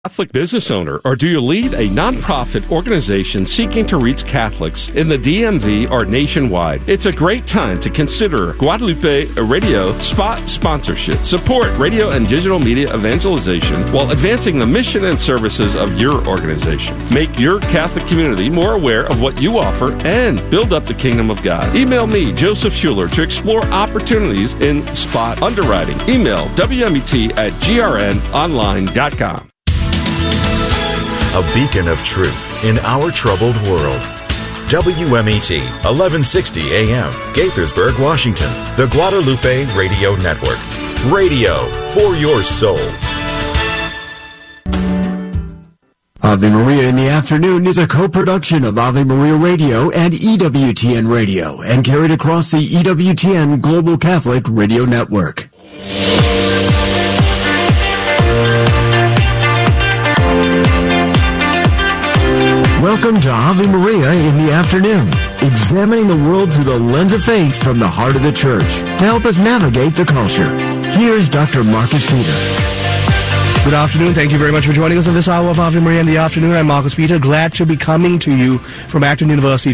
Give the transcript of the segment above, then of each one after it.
Catholic business owner, or do you lead a nonprofit organization seeking to reach Catholics in the DMV or nationwide? It's a great time to consider Guadalupe Radio spot sponsorship. Support radio and digital media evangelization while advancing the mission and services of your organization. Make your Catholic community more aware of what you offer and build up the kingdom of God. Email me, Joseph Schuler, to explore opportunities in spot underwriting. Email wmet@grnonline.com. A beacon of truth in our troubled world. WMET, 1160 AM, Gaithersburg, Washington. The Guadalupe Radio Network. Radio for your soul. Ave Maria in the Afternoon is a co-production of Ave Maria Radio and EWTN Radio and carried across the EWTN Global Catholic Radio Network. Welcome to Ave Maria in the Afternoon, examining the world through the lens of faith from the heart of the Church to help us navigate the culture. Here's Dr. Marcus Peter. Good afternoon. Thank you very much for joining us on this hour of Ave Maria in the Afternoon. I'm Marcus Peter, glad to be coming to you from Acton University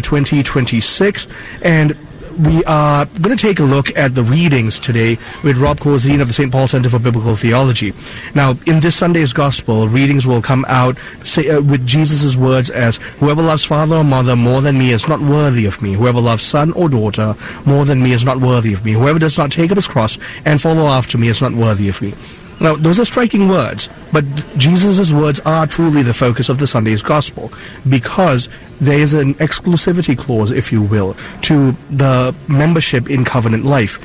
2026. And we are going to take a look at the readings today with Rob Corzine of the St. Paul Center for Biblical Theology. Now, in this Sunday's Gospel, readings will come out with Jesus' words as, "Whoever loves father or mother more than me is not worthy of me. Whoever loves son or daughter more than me is not worthy of me. Whoever does not take up his cross and follow after me is not worthy of me." Now, those are striking words, but Jesus' words are truly the focus of the Sunday's Gospel, because there is an exclusivity clause, if you will, to the membership in covenant life.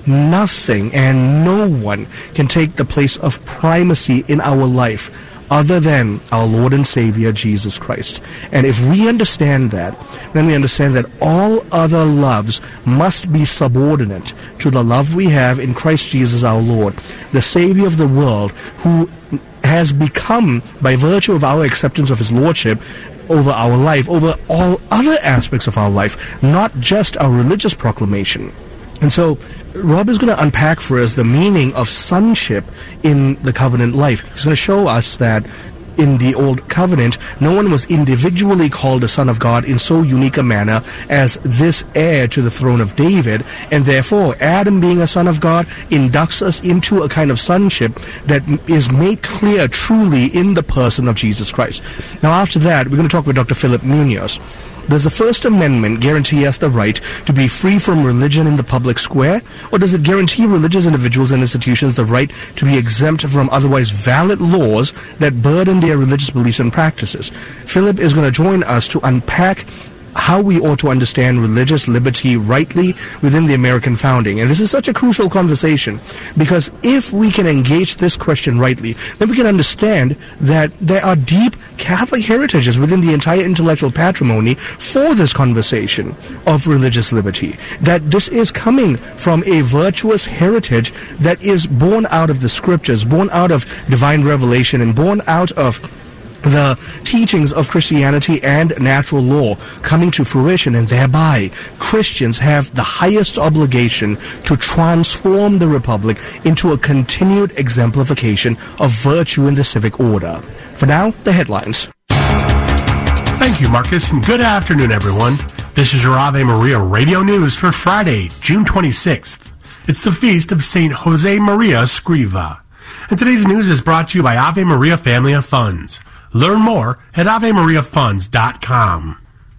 Nothing and no one can take the place of primacy in our life other than our Lord and Savior, Jesus Christ. And if we understand that, then we understand that all other loves must be subordinate to the love we have in Christ Jesus our Lord, the Savior of the world, who has become, by virtue of our acceptance of his Lordship over our life, over all other aspects of our life, not just our religious proclamation. And so Rob is going to unpack for us the meaning of sonship in the covenant life. He's going to show us that in the Old Covenant, no one was individually called a son of God in so unique a manner as this heir to the throne of David, and therefore Adam, being a son of God, inducts us into a kind of sonship that is made clear truly in the person of Jesus Christ. Now, after that, we're going to talk with Dr. Philip Munoz. Does the First Amendment guarantee us the right to be free from religion in the public square? Or does it guarantee religious individuals and institutions the right to be exempt from otherwise valid laws that burden their religious beliefs and practices? Philip is going to join us to unpack how we ought to understand religious liberty rightly within the American founding. And this is such a crucial conversation, because if we can engage this question rightly, then we can understand that there are deep Catholic heritages within the entire intellectual patrimony for this conversation of religious liberty. That this is coming from a virtuous heritage that is born out of the scriptures, born out of divine revelation, and born out of the teachings of Christianity and natural law coming to fruition, and thereby Christians have the highest obligation to transform the Republic into a continued exemplification of virtue in the civic order. For now, the headlines. Thank you, Marcus, and good afternoon, everyone. This is your Ave Maria Radio News for Friday, June 26th. It's the feast of St. Jose Maria Escriva. And today's news is brought to you by Ave Maria Family of Funds. Learn more at AveMariaFunds.com.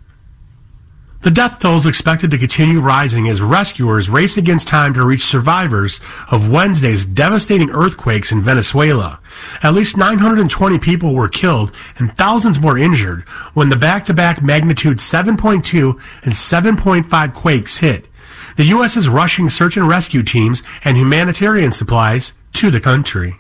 The death toll is expected to continue rising as rescuers race against time to reach survivors of Wednesday's devastating earthquakes in Venezuela. At least 920 people were killed and thousands more injured when the back-to-back magnitude 7.2 and 7.5 quakes hit. The U.S. is rushing search and rescue teams and humanitarian supplies to the country.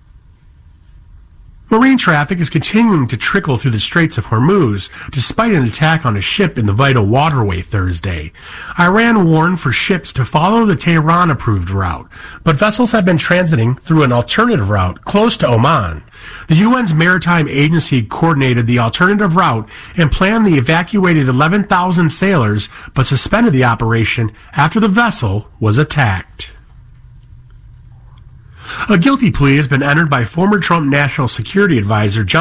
Marine traffic is continuing to trickle through the Straits of Hormuz, despite an attack on a ship in the vital waterway Thursday. Iran warned for ships to follow the Tehran-approved route, but vessels have been transiting through an alternative route close to Oman. The UN's Maritime Agency coordinated the alternative route and planned the evacuated 11,000 sailors, but suspended the operation after the vessel was attacked. A guilty plea has been entered by former Trump National Security Advisor John